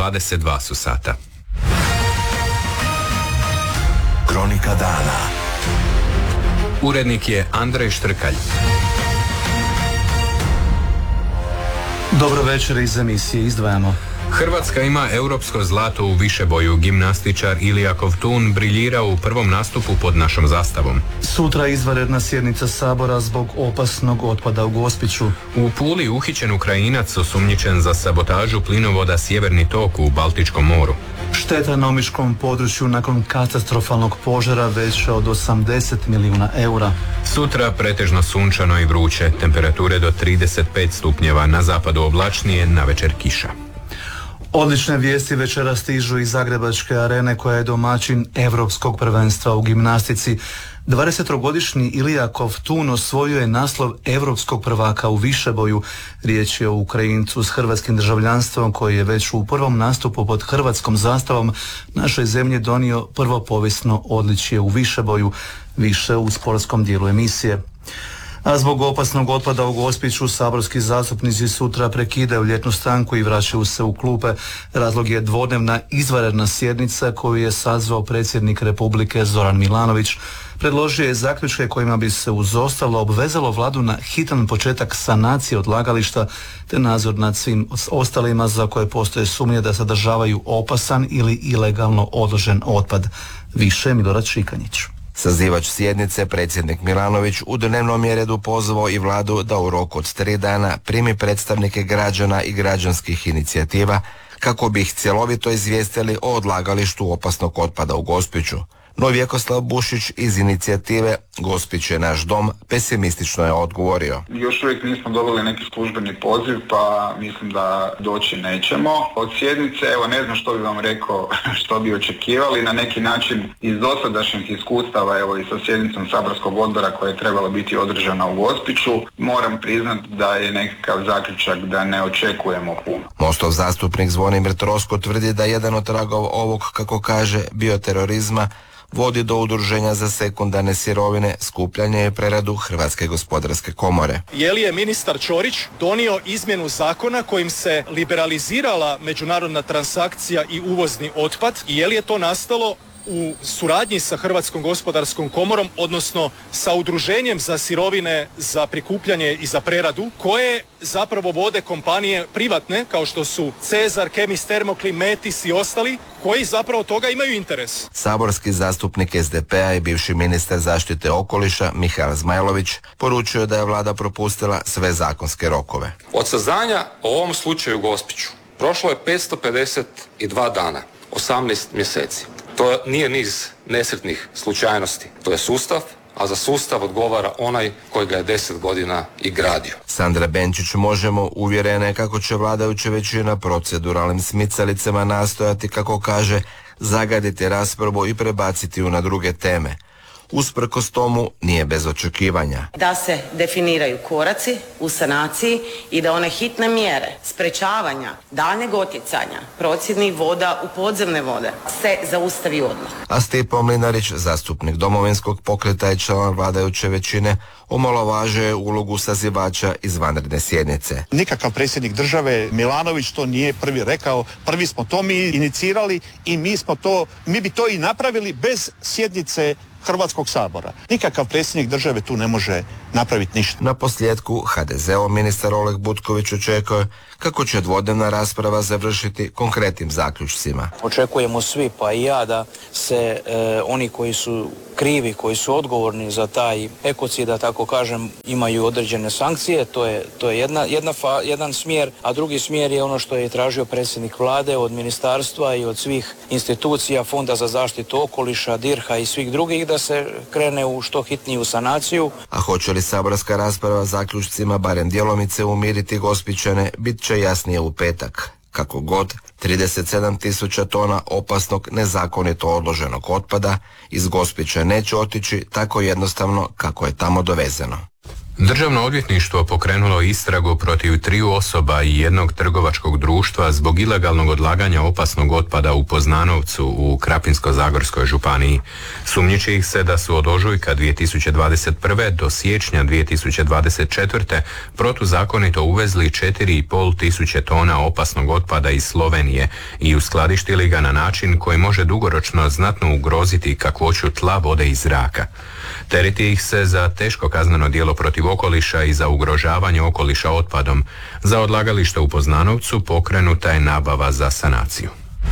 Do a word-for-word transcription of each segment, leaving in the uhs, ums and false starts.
dvadeset dva su sata. Kronika dana. Urednik je Andrej Štrkalj. Dobro večer, iz emisije izdvajamo. Hrvatska ima europsko zlato u višeboju. Gimnastičar Ilija Kovtun briljira u prvom nastupu pod našom zastavom. Sutra izvanredna sjednica Sabora zbog opasnog otpada u Gospiću. U Puli uhićen Ukrajinac osumnjičen za sabotažu plinovoda Sjeverni tok u Baltičkom moru. Šteta na omiškom području nakon katastrofalnog požara veća od osamdeset milijuna eura. Sutra pretežno sunčano i vruće, temperature do trideset pet stupnjeva, na zapadu oblačnije, navečer kiša. Odlične vijesti večera stižu iz Zagrebačke arene koja je domaćin Europskog prvenstva u gimnastici. dvadesettrogodišnji Ilija Kovtun osvojio je naslov europskog prvaka u višeboju. Riječ je o Ukrajincu s hrvatskim državljanstvom koji je već u prvom nastupu pod hrvatskom zastavom našoj zemlji donio prvo povijesno odličje u višeboju. Više u sportskom dijelu emisije. A zbog opasnog otpada u Gospiću saborski zastupnici sutra prekidaju ljetnu stanku i vraćaju se u klupe. Razlog je dvodnevna izvanredna sjednica koju je sazvao predsjednik Republike Zoran Milanović. Predložio je zaključke kojima bi se uz ostalo obvezalo vladu na hitan početak sanacije odlagališta te nadzor nad svim ostalima za koje postoje sumnje da sadržavaju opasan ili ilegalno odložen otpad. Više Milorad Šikanjić. Sazivač sjednice, predsjednik Milanović, u dnevnom je redu pozvao i vladu da u roku od tri dana primi predstavnike građana i građanskih inicijativa kako bi ih cjelovito izvijestili o odlagalištu opasnog otpada u Gospiću. No Vjekoslav Bušić iz inicijative Gospić je naš dom pesimistično je odgovorio. Još uvijek nismo dobili neki službeni poziv, pa mislim da doći nećemo. Od sjednice, evo ne znam što bi vam rekao, što bi očekivali. Na neki način iz dosadašnjih iskustava, evo i sa sjednicom saborskog odbora koja je trebala biti održana u Gospiću, moram priznati da je nekakav zaključak da ne očekujemo puno. Mostov zastupnik Zvonimir Trosko tvrdi da jedan od tragova ovog, kako kaže, bioterorizma vodi do udruženja za sekundarne sirovine, skupljanje i preradu Hrvatske gospodarske komore. Je li je ministar Ćorić donio izmjenu zakona kojim se liberalizirala međunarodna transakcija i uvozni otpad i je li je to nastalo u suradnji sa Hrvatskom gospodarskom komorom, odnosno sa udruženjem za sirovine za prikupljanje i za preradu, koje zapravo vode kompanije privatne kao što su Cezar, Kemis, Termokli, Metis i ostali, koji zapravo od toga imaju interes. Saborski zastupnik es de pe a i bivši ministar zaštite okoliša Mihael Zmajlović poručio da je vlada propustila sve zakonske rokove. Od saznanja o ovom slučaju u Gospiću prošlo je petsto pedeset dva dana, osamnaest mjeseci. To nije niz nesretnih slučajnosti, to je sustav, a za sustav odgovara onaj koji ga je deset godina i gradio. Sandra Benčić Možemo uvjerena je kako će vladajuća većina proceduralnim smicalicama nastojati, kako kaže, zagaditi raspravu i prebaciti ju na druge teme. Usprkos tomu nije bez očekivanja. Da se definiraju koraci u sanaciji i da one hitne mjere sprečavanja daljnjeg otjecanja procjednih voda u podzemne vode se zaustavi odmah. A Stipo Mlinarić, zastupnik Domovinskog pokreta i član vladajuće većine, omalovažuje je ulogu sazivača izvanredne sjednice. Nikakav predsjednik države Milanović to nije prvi rekao, prvi smo to mi inicirali i mi smo to, mi bi to i napravili bez sjednice Hrvatskog sabora. Nikakav predsjednik države tu ne može napraviti ništa. Na posljedku ha de ze ov ministar Oleg Butković očekuje kako će dvodnevna rasprava završiti konkretnim zaključcima. Očekujemo svi, pa i ja, da se e, oni koji su krivi, koji su odgovorni za taj ekocid, da tako kažem, imaju određene sankcije. To je, to je jedna, jedna fa, jedan smjer, a drugi smjer je ono što je tražio predsjednik vlade od ministarstva i od svih institucija, Fonda za zaštitu okoliša, dirha i svih drugih, da se krene u što hitniju sanaciju. A hoće li saborska rasprava zaključcima barem djelomice umiriti Gospićane, bit će jasnije u petak. Kako god, trideset sedam tisuća tona opasnog nezakonito odloženog otpada iz Gospića neće otići tako jednostavno kako je tamo dovezeno. Državno odvjetništvo pokrenulo istragu protiv triju osoba i jednog trgovačkog društva zbog ilegalnog odlaganja opasnog otpada u Poznanovcu u Krapinsko-zagorskoj županiji. Sumnjiči ih se da su od ožujka dvije tisuće dvadeset prve do siječnja dvije tisuće dvadeset četvrte protuzakonito uvezli četiri i pol tisuće tona opasnog otpada iz Slovenije i uskladištili ga na način koji može dugoročno znatno ugroziti kakvoću tla, vode i zraka. Tereti ih se za teško kazneno djelo protiv okoliša i za ugrožavanje okoliša otpadom. Za odlagalište u Poznanovcu pokrenuta je nabava za sanaciju.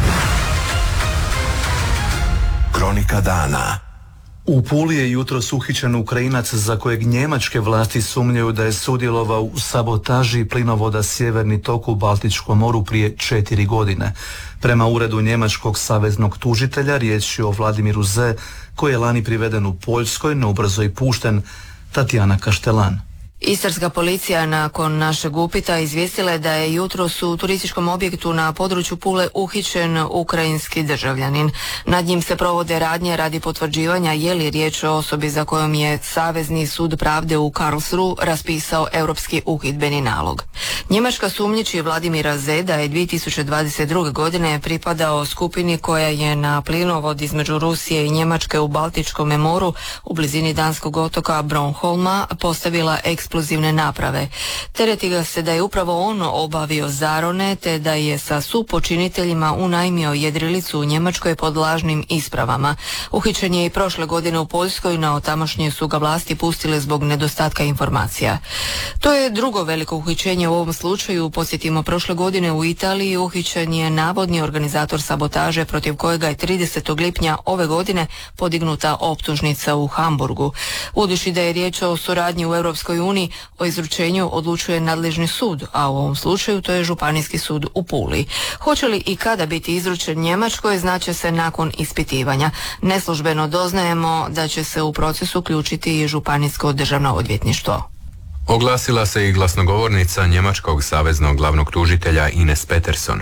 Kronika dana. U Puli je jutros uhićen Ukrajinac za kojeg njemačke vlasti sumnjaju da je sudjelovao u sabotaži plinovoda Sjeverni tok u Baltičkom moru prije četiri godine. Prema uredu njemačkog saveznog tužitelja riječ je o Vladimiru Z, koji je lani priveden u Poljskoj, no ubrzo i pušten. Tatjana Kaštelan. Istarska policija nakon našeg upita izvijestila je da je jutros u turističkom objektu na području Pule uhićen ukrajinski državljanin. Nad njim se provode radnje radi potvrđivanja je li riječ o osobi za kojom je Savezni sud pravde u Karlsruhe raspisao europski uhidbeni nalog. Njemačka sumnjiči Vladimira Z da je dvije tisuće dvadeset druge. godine pripadao skupini koja je na plinovod između Rusije i Njemačke u Baltičkom moru u blizini danskog otoka Bornholma postavila eksplozivne eksplozivne naprave. Tereti ga se da je upravo on obavio zarone te da je sa supočiniteljima unajmio jedrilicu u Njemačkoj pod lažnim ispravama. Uhićen je i prošle godine u Poljskoj, no tamošnje su ga vlasti pustile zbog nedostatka informacija. To je drugo veliko uhićenje u ovom slučaju. Posjetimo prošle godine u Italiji uhićen je navodni organizator sabotaže protiv kojega je tridesetog lipnja ove godine podignuta optužnica u Hamburgu. Budući da je riječ o suradnji u Europskoj uniji, o izručenju odlučuje nadležni sud, a u ovom slučaju to je Županijski sud u Puli. Hoće li i kada biti izručen Njemačkoj, znaće se nakon ispitivanja. Neslužbeno doznajemo da će se u proces uključiti i Županijsko državno odvjetništvo. Oglasila se i glasnogovornica njemačkog saveznog glavnog tužitelja Ines Peterson.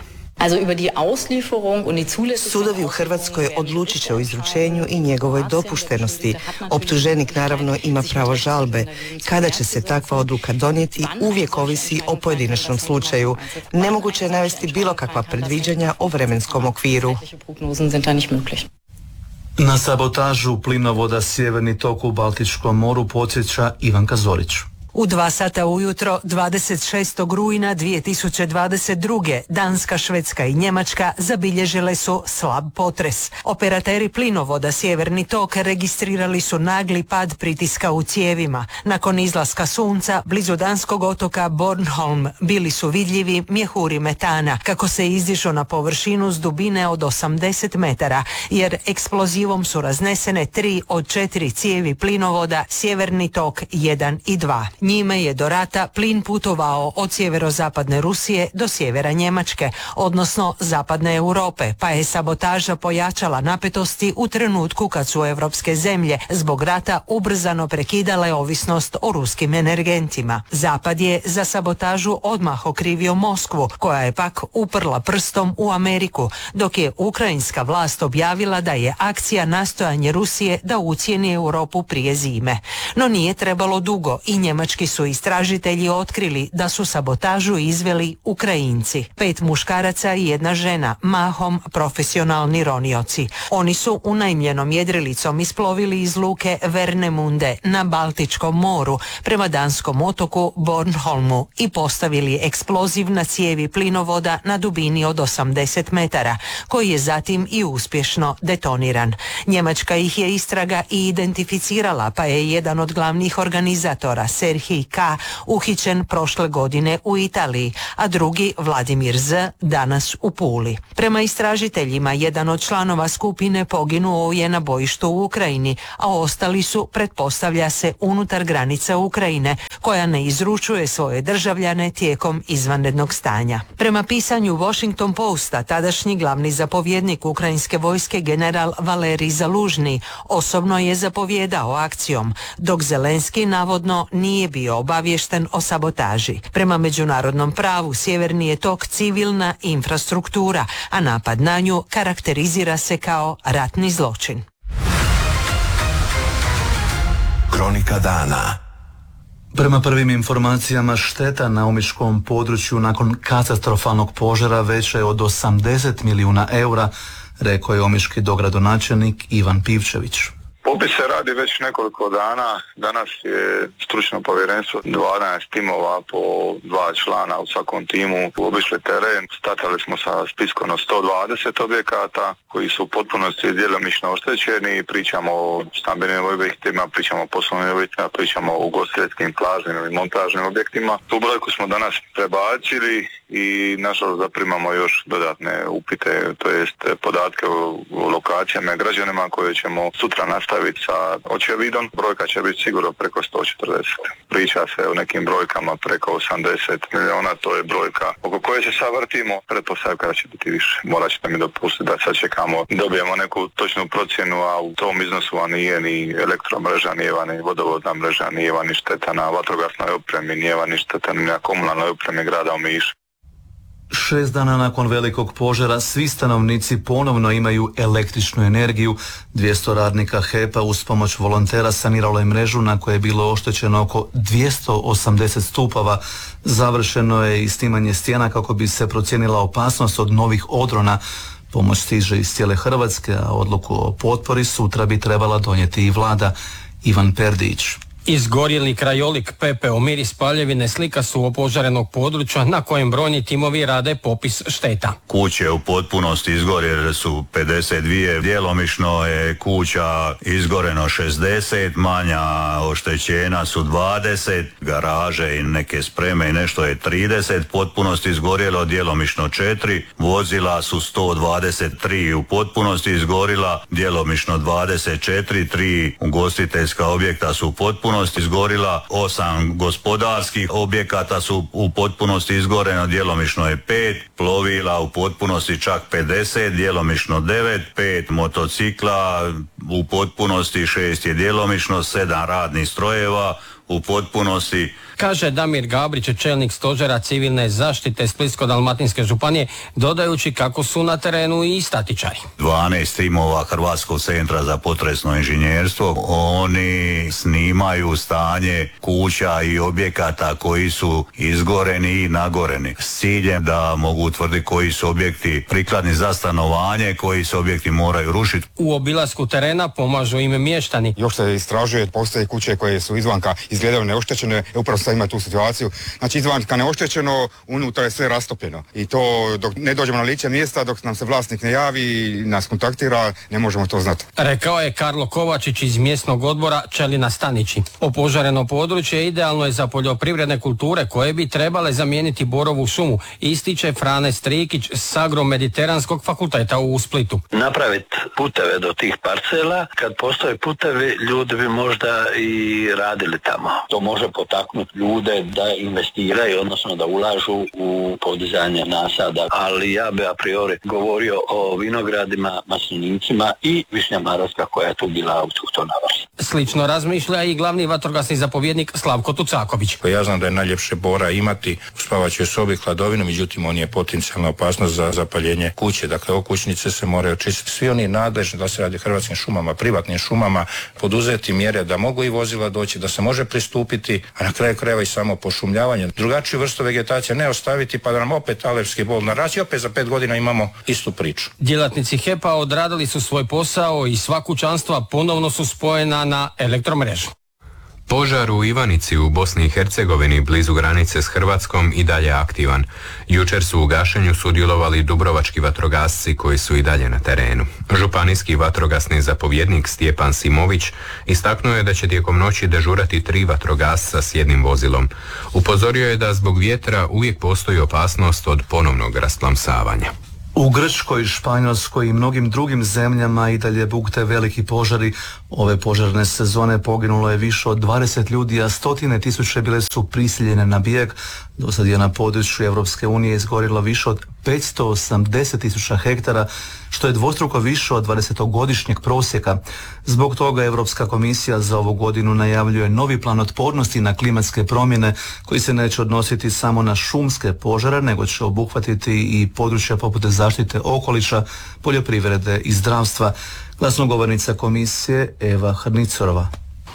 Sudovi u Hrvatskoj odlučit će o izručenju i njegovoj dopuštenosti. Optuženik naravno ima pravo žalbe. Kada će se takva odluka donijeti, uvijek ovisi o pojedinačnom slučaju. Nemoguće je navesti bilo kakva predviđanja o vremenskom okviru. Na sabotažu plinovoda Sjeverni tok u Baltičkom moru podsjeća Ivanka Zorić. U dva sata ujutro dvadeset šestog rujna dvije tisuće dvadeset druge. Danska, Švedska i Njemačka zabilježile su slab potres. Operateri plinovoda Sjeverni tok registrirali su nagli pad pritiska u cijevima. Nakon izlaska sunca blizu danskog otoka Bornholm bili su vidljivi mjehuri metana kako se izdižu na površinu s dubine od osamdeset metara, jer eksplozivom su raznesene tri od četiri cijevi plinovoda Sjeverni tok jedan i dva. Njime je do rata plin putovao od sjeverozapadne Rusije do sjevera Njemačke, odnosno zapadne Europe, pa je sabotaža pojačala napetosti u trenutku kad su evropske zemlje zbog rata ubrzano prekidale ovisnost o ruskim energentima. Zapad je za sabotažu odmah okrivio Moskvu, koja je pak uprla prstom u Ameriku, dok je ukrajinska vlast objavila da je akcija nastojanje Rusije da ucijeni Europu prije zime. No nije trebalo dugo i njemački su istražitelji otkrili da su sabotažu izveli Ukrajinci. Pet muškaraca i jedna žena, mahom profesionalni ronioci. Oni su unajmljenom jedrilicom isplovili iz luke Vernemunde na Baltičkom moru prema danskom otoku Bornholmu i postavili eksploziv na cijevi plinovoda na dubini od osamdeset metara, koji je zatim i uspješno detoniran. Njemačka ih je istraga i identificirala, pa je jedan od glavnih organizatora, Serhij K, uhićen prošle godine u Italiji, a drugi, Vladimir Z, danas u Puli. Prema istražiteljima, jedan od članova skupine poginuo je na bojištu u Ukrajini, a ostali su, pretpostavlja se, unutar granica Ukrajine, koja ne izručuje svoje državljane tijekom izvanrednog stanja. Prema pisanju Washington Posta, tadašnji glavni zapovjednik ukrajinske vojske general Valerij Zalužni osobno je zapovjedao akcijom, dok Zelenski navodno nije bio obaviješten o sabotaži. Prema međunarodnom pravu Sjeverni je tok civilna infrastruktura, a napad na nju karakterizira se kao ratni zločin. Kronika dana. Prema prvim informacijama, šteta na omiškom području nakon katastrofalnog požara veća je od osamdeset milijuna eura, rekao je omiški dogradonačelnik Ivan Pivčević. Popis se radi već nekoliko dana. Danas je stručno povjerenstvo dvanaest timova po dva člana u svakom timu obišli teren. Startali smo sa spiskom od sto dvadeset objekata koji su u potpunosti djelomično oštećeni. Pričamo o stambenim objektima, pričamo o poslovnim objektima, pričamo o ugostiteljskim, plažnim ili montažnim objektima. Tu brojku smo danas prebacili i nažalost zaprimamo još dodatne upite, to jest podatke o, o lokacijama i građanima koje ćemo sutra nastaviti sa očevidom. Brojka će biti sigurno preko sto četrdeset. Priča se o nekim brojkama preko osamdeset milijuna, to je brojka oko koje se sad vrtimo. Pretpostavka da će biti više. Morat ćete mi dopustiti da sad čekamo, dobijemo neku točnu procjenu, a u tom iznosu a nije ni elektromreža, nije ni vodovodna mreža, nije ni šteta na vatrogasnoj opremi, nije ni šteta na komunalnoj opremi grada Omiša. Šest dana nakon velikog požara svi stanovnici ponovno imaju električnu energiju. dvjesto radnika H E P-a uz pomoć volontera saniralo je mrežu na kojoj je bilo oštećeno oko dvjesto osamdeset stupova. Završeno je i snimanje stijena kako bi se procijenila opasnost od novih odrona. Pomoć stiže iz cijele Hrvatske, a odluku o potpori sutra bi trebala donijeti i vlada. Ivan Perdić. Izgorjeli krajolik, pepeo, miris paljevine slika su opožarenog područja na kojem brojni timovi rade popis šteta. Kuće u potpunosti izgorjele su pedeset dvije, djelomično je kuća izgoreno šezdeset, manja oštećena su dvadeset, garaže i neke spreme i nešto je trideset, potpunosti izgorjelo djelomično četiri, vozila su sto dvadeset tri u potpunosti izgorila, djelomično dvadeset četiri, tri ugostiteljska objekta su u potpunosti izgorila, osam gospodarskih objekata su u potpunosti izgoreno, djelomično je pet, plovila u potpunosti čak pedeset, djelomično devet, pet motocikla u potpunosti, šest je djelomično, sedam radnih strojeva u potpunosti. Kaže Damir Gabrić, čelnik stožera civilne zaštite Splitsko-dalmatinske županije, dodajući kako su na terenu i statičari. dvanaest timova Hrvatskog centra za potresno inženjerstvo, oni snimaju stanje kuća i objekata koji su izgoreni i nagoreni s ciljem da mogu utvrditi koji su objekti prikladni za stanovanje, koji se objekti moraju rušiti. U obilasku terena pomažu im mještani. Još se istražuje, postoje kuće koje su izvanka izgledaju neoštećene, upravo sad ima tu situaciju. Znači izvanka neoštećeno, unutra je sve rastopljeno. I to dok ne dođemo na lice mjesta, dok nam se vlasnik ne javi i nas kontaktira, ne možemo to znati. Rekao je Karlo Kovačić iz mjesnog odbora Čelina Stanići. Opožareno područje idealno je za poljoprivredne kulture koje bi trebale zamijeniti borovu šumu, ističe Frane Strikić s Agro-mediteranskog fakulteta u Splitu. Napraviti puteve do tih parcela, kad postoje putevi, ljudi bi možda i radili tamo. To može potaknuti ljude da investiraju, odnosno da ulažu u podizanje nasada, ali ja bi a priori govorio o vinogradima, maslinicima i višnja maroska koja je tu bila autohtona vrsta. Slično razmišlja i glavni vatrogasni zapovjednik Slavko Tucaković. Ja znam da je najljepše bora imati u spavaćoj sobi hladovinu, međutim on je potencijalna opasnost za zapaljenje kuće. Dakle, okućnice se moraju očistiti. Svi oni nadležni, da se radi Hrvatskim šumama, privatnim šumama, poduzeti mjere da mogu i vozila doći, da se može pristupiti, a na kraju krajeva i samo pošumljavanje. Drugačiju vrstu vegetacije ne ostaviti pa da nam opet alerski bol naraći, opet za pet godina imamo istu priču. Djelatnici H E P-a odradili su svoj posao i sva kućanstva ponovno su spojena na elektromrežu. Požar u Ivanici u Bosni i Hercegovini blizu granice s Hrvatskom i dalje aktivan. Jučer su u gašenju sudjelovali dubrovački vatrogasci koji su i dalje na terenu. Županijski vatrogasni zapovjednik Stjepan Simović istaknuo je da će tijekom noći dežurati tri vatrogasca s jednim vozilom. Upozorio je da zbog vjetra uvijek postoji opasnost od ponovnog rasplamsavanja. U Grčkoj, Španjolskoj i mnogim drugim zemljama i dalje bukte veliki požari. Ove požarne sezone poginulo je više od dvadeset ljudi, a stotine tisuće bile su prisiljene na bijeg. Do sad je na području Europske unije izgorilo više od petsto osamdeset tisuća hektara, što je dvostruko više od dvadesetogodišnjeg prosjeka. Zbog toga Europska komisija za ovu godinu najavljuje novi plan otpornosti na klimatske promjene koji se neće odnositi samo na šumske požare, nego će obuhvatiti i područja poput zaštite okoliša, poljoprivrede i zdravstva. Glasnogovornica komisije Eva Hrnicorova.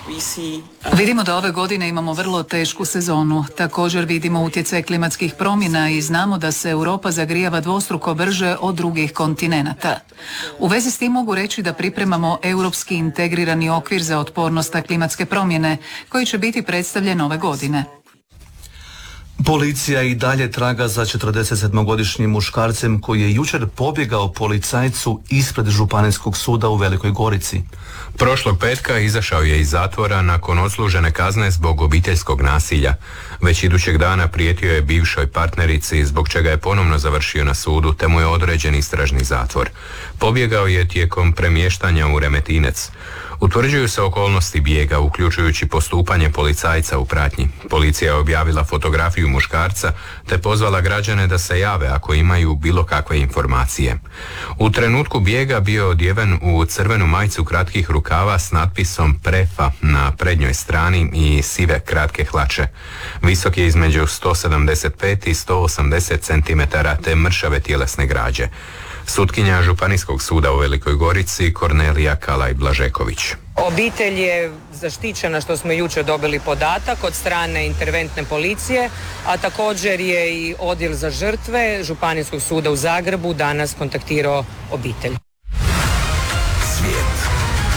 Vidimo da ove godine imamo vrlo tešku sezonu. Također vidimo utjecaj klimatskih promjena i znamo da se Europa zagrijava dvostruko brže od drugih kontinenata. U vezi s tim mogu reći da pripremamo europski integrirani okvir za otpornost na klimatske promjene koji će biti predstavljen ove godine. Policija i dalje traga za četrdesetsedmogodišnjim muškarcem koji je jučer pobjegao policajcu ispred Županijskog suda u Velikoj Gorici. Prošlog petka izašao je iz zatvora nakon odslužene kazne zbog obiteljskog nasilja. Već idućeg dana prijetio je bivšoj partnerici zbog čega je ponovno završio na sudu te mu je određen istražni zatvor. Pobjegao je tijekom premještanja u Remetinec. Utvrđuju se okolnosti bijega, uključujući postupanje policajca u pratnji. Policija je objavila fotografiju muškarca te pozvala građane da se jave ako imaju bilo kakve informacije. U trenutku bijega bio odjeven u crvenu majicu kratkih rukava s natpisom Prefa na prednjoj strani i sive kratke hlače. Visok je između sto sedamdeset pet i sto osamdeset centimetara te mršave tjelesne građe. Sutkinja Županijskog suda u Velikoj Gorici Kornelija Kalaj-Blažeković. Obitelj je zaštićena, što smo jučer dobili podatak od strane interventne policije, a također je i odjel za žrtve Županijskog suda u Zagrebu danas kontaktirao obitelj. Svijet.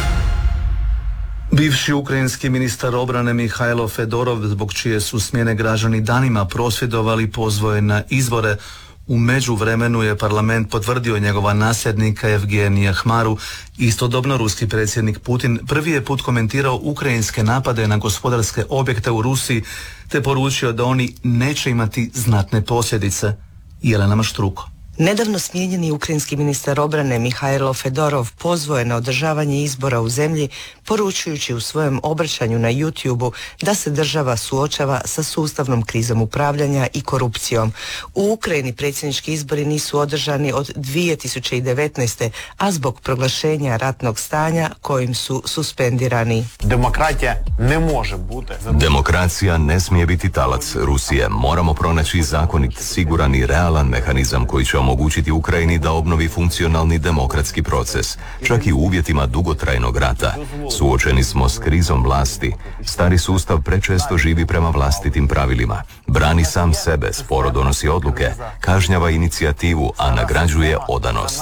Bivši ukrajinski ministar obrane Mihajlo Fedorov, zbog čije su smjene građani danima prosvjedovali, pozvao je na izbore. U međuvremenu je parlament potvrdio njegova nasljednika Evgenija Hmaru. Istodobno ruski predsjednik Putin prvi je put komentirao ukrajinske napade na gospodarske objekte u Rusiji te poručio da oni neće imati znatne posljedice. Jelena Maštruko. Nedavno smijenjeni ukrajinski ministar obrane Mihajlo Fedorov pozvao je na održavanje izbora u zemlji, poručujući u svojem obraćanju na YouTubeu da se država suočava sa sustavnom krizom upravljanja i korupcijom. U Ukrajini predsjednički izbori nisu održani od dvije tisuće devetnaeste. a zbog proglašenja ratnog stanja kojim su suspendirani. Demokratija ne može biti. Demokracija ne smije biti talac Rusije. Moramo pronaći zakonit, siguran i realan mehanizam koji će omogućiti Ukrajini da obnovi funkcionalni demokratski proces, čak i u uvjetima dugotrajnog rata. Suočeni smo s krizom vlasti. Stari sustav prečesto živi prema vlastitim pravilima. Brani sam sebe, sporo donosi odluke, kažnjava inicijativu, a nagrađuje odanost.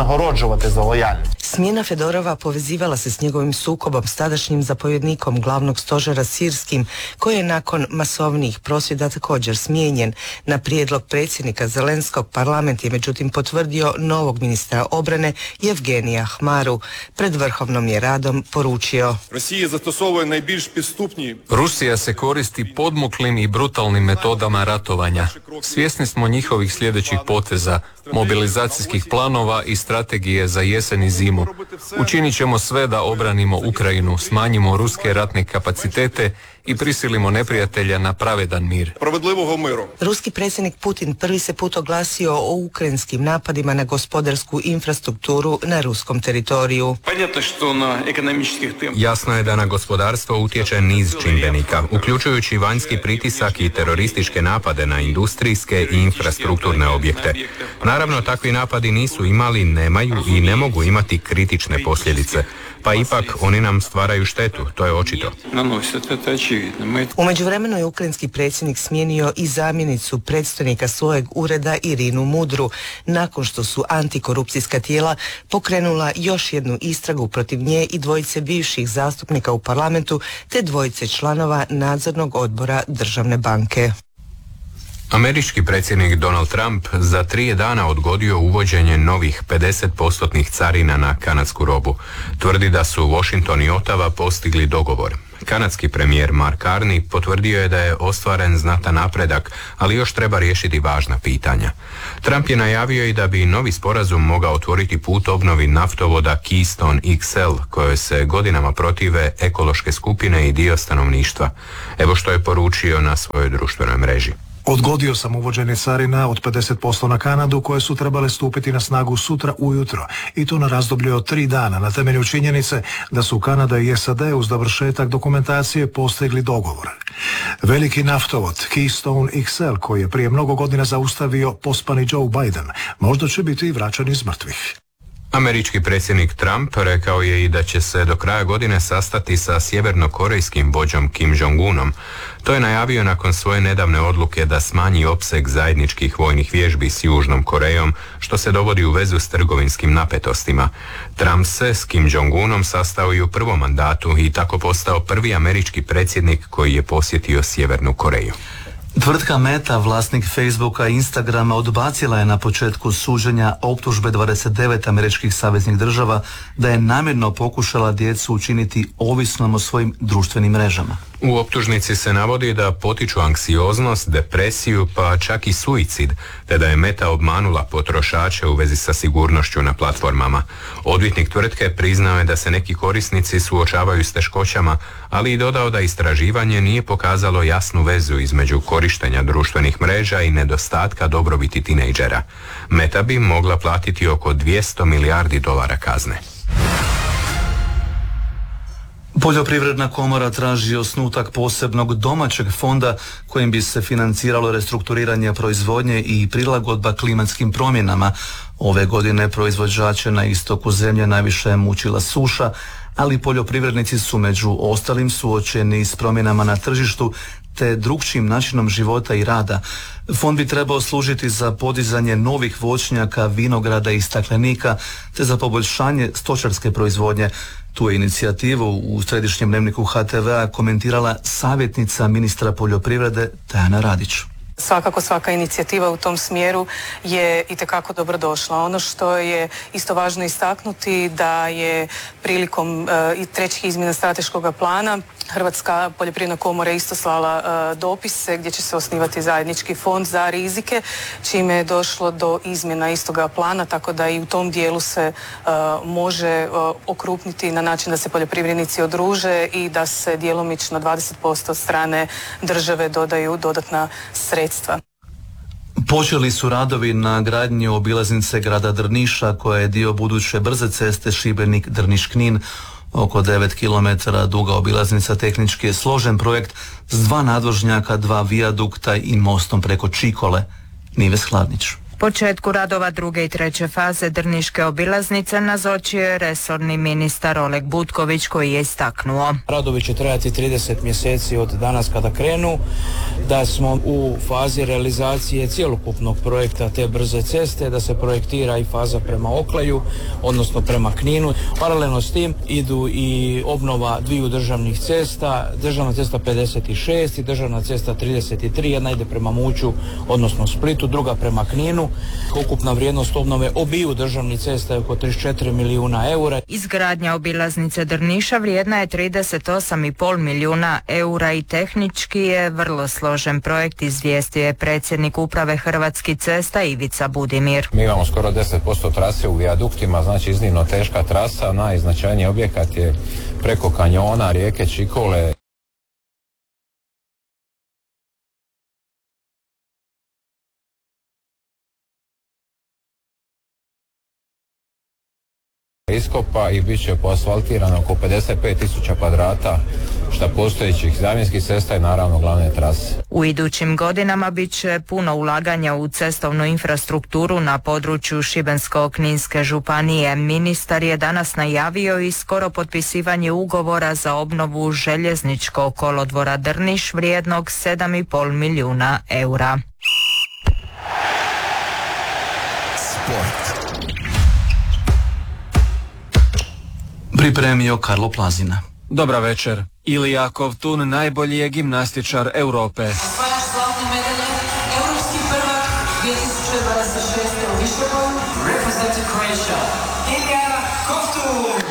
Smjena Fedorova povezivala se s njegovim sukobom s tadašnjim zapovjednikom glavnog stožera sirskim, koji je nakon masovnijih prosvjeda također smijenjen. Na prijedlog predsjednika Zelenskog parlament je međutim potvrdio novog ministra obrane Evgenija Hmaru. Pred vrhovnom je radom poručio: Rusija se koristi podmuklim i brutalnim metodama ratovanja. Svjesni smo njihovih sljedećih poteza, mobilizacijskih planova i strategije za jesen i zimu. Učinit ćemo sve da obranimo Ukrajinu, smanjimo ruske ratne kapacitete i prisilimo neprijatelja na pravedan mir. Ruski predsjednik Putin prvi se put oglasio o ukrajinskim napadima na gospodarsku infrastrukturu na ruskom teritoriju. Jasno je da na gospodarstvo utječe niz čimbenika, uključujući vanjski pritisak i terorističke napade na industrijske i infrastrukturne objekte. Naravno, takvi napadi nisu imali, nemaju i ne mogu imati kritične posljedice, pa ipak oni nam stvaraju štetu, to je očito. U međuvremenu je ukrajinski predsjednik smijenio i zamjenicu predstojnika svojeg ureda Irinu Mudru, nakon što su antikorupcijska tijela pokrenula još jednu istragu protiv nje i dvojice bivših zastupnika u parlamentu te dvojice članova nadzornog odbora državne banke. Američki predsjednik Donald Trump za tri je dana odgodio uvođenje novih pedeset posto carina na kanadsku robu. Tvrdi da su Washington i Ottawa postigli dogovor. Kanadski premijer Mark Carney potvrdio je da je ostvaren znatan napredak, ali još treba riješiti važna pitanja. Trump je najavio i da bi novi sporazum mogao otvoriti put obnovi naftovoda Keystone X L, kojoj se godinama protive ekološke skupine i dio stanovništva. Evo što je poručio na svojoj društvenoj mreži. Odgodio sam uvođenje carina od pedeset posto na Kanadu koje su trebale stupiti na snagu sutra ujutro i to na razdoblje od tri dana na temelju činjenice da su Kanada i S A D uz dovršetak dokumentacije postigli dogovor. Veliki naftovod Keystone X L koji je prije mnogo godina zaustavio pospani Joe Biden možda će biti i vraćan iz mrtvih. Američki predsjednik Trump rekao je i da će se do kraja godine sastati sa sjevernokorejskim vođom Kim Jong-unom. To je najavio nakon svoje nedavne odluke da smanji opseg zajedničkih vojnih vježbi s Južnom Korejom, što se dovodi u vezu s trgovinskim napetostima. Trump se s Kim Jong-unom sastao i u prvom mandatu i tako postao prvi američki predsjednik koji je posjetio Sjevernu Koreju. Tvrtka Meta, vlasnik Facebooka i Instagrama, odbacila je na početku suđenja optužbe dvadeset devet američkih saveznih država da je namjerno pokušala djecu učiniti ovisnom o svojim društvenim mrežama. U optužnici se navodi da potiču anksioznost, depresiju pa čak i suicid, te da je Meta obmanula potrošače u vezi sa sigurnošću na platformama. Odvjetnik tvrtke priznao je da se neki korisnici suočavaju s teškoćama, ali i dodao da istraživanje nije pokazalo jasnu vezu između korištenja društvenih mreža i nedostatka dobrobiti tinejdžera. Meta bi mogla platiti oko dvjesto milijardi dolara kazne. Poljoprivredna komora traži osnutak posebnog domaćeg fonda kojim bi se financiralo restrukturiranje proizvodnje i prilagodba klimatskim promjenama. Ove godine proizvođače na istoku zemlje najviše je mučila suša, ali poljoprivrednici su među ostalim suočeni s promjenama na tržištu te drukčijim načinom života i rada. Fond bi trebao služiti za podizanje novih voćnjaka, vinograda i staklenika te za poboljšanje stočarske proizvodnje. Tu je inicijativu u središnjem dnevniku H T V-a komentirala savjetnica ministra poljoprivrede Tajana Radić. Svakako svaka inicijativa u tom smjeru je itekako dobrodošla. Ono što je isto važno istaknuti da je prilikom i trećih izmjena strateškog plana Hrvatska poljoprivredna komora isto slala uh, dopise gdje će se osnivati zajednički fond za rizike, čime je došlo do izmjena istoga plana, tako da i u tom dijelu se uh, može uh, okrupniti na način da se poljoprivrednici udruže i da se djelomično dvadeset posto od strane države dodaju dodatna sredstva. Počeli su radovi na gradnji obilaznice grada Drniša, koja je dio buduće brze ceste Šibenik-Drniš-Knin. Oko devet kilometara duga obilaznica tehnički je složen projekt s dva nadvožnjaka, dva vijadukta i mostom preko Čikole. Nives Hladnić. Početku radova druge i treće faze Drniške obilaznice nazočio je resorni ministar Oleg Butković, koji je istaknuo. Radovi će trajati trideset mjeseci od danas kada krenu, da smo u fazi realizacije cjelokupnog projekta te brze ceste, da se projektira i faza prema Oklaju, odnosno prema Kninu. Paralelno s tim idu i obnova dviju državnih cesta, državna cesta pedeset šest i državna cesta trideset tri, jedna ide prema Muću, odnosno Splitu, druga prema Kninu. Ukupna vrijednost obnove obiju državnih cesta je oko trideset četiri milijuna eura. Izgradnja obilaznice Drniša vrijedna je trideset osam i pol milijuna eura i tehnički je vrlo složen projekt, izvijestio je predsjednik uprave Hrvatskih cesta Ivica Budimir. Mi imamo skoro deset posto trase u vijaduktima, znači iznimno teška trasa. Najznačajniji objekat je preko kanjona rijeke Čikole. Iskopa i bit će poasfaltirano oko pedeset pet tisuća kvadrata šta postojećih zamjenskih cesta i naravno glavne trase. U idućim godinama bit će puno ulaganja u cestovnu infrastrukturu na području Šibensko-kninske županije. Ministar je danas najavio i skoro potpisivanje ugovora za obnovu željezničkog kolodvora Drniš vrijednog sedam i pol milijuna eura. Sport. Pripremio Karlo Plazina. Dobra večer. Ilija Kovtun najbolji je gimnastičar Europe. Osvajač zlatne medalje, europski prvak dvije tisuće dvadeset šeste u višeboju, representing Croatia, Ilija Kovtun.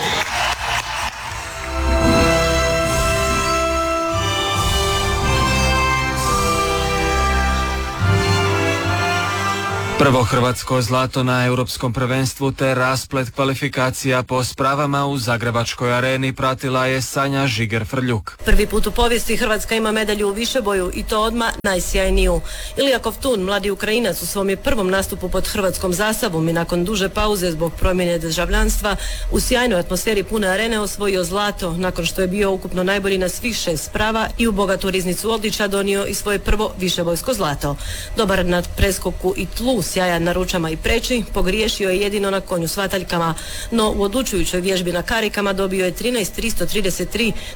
Prvo hrvatsko zlato na europskom prvenstvu te rasplet kvalifikacija po spravama u Zagrebačkoj areni pratila je Sanja Žiger-Frljuk. Prvi put u povijesti Hrvatska ima medalju u višeboju i to odmah najsjajniju. Ilija Kovtun, mladi Ukrajinac, u svom je prvom nastupu pod hrvatskom zastavom i nakon duže pauze zbog promjene državljanstva u sjajnoj atmosferi pune arene osvojio zlato nakon što je bio ukupno najbolji na svih šest sprava i u bogatu riznicu odličja donio i svoje prvo višebojsko zlato. Dobar na preskoku i tlu sjajan na ručama i preči, pogriješio je jedino na konju s vataljkama, no u odlučujućoj vježbi na karikama dobio je trinaest tristo trideset tri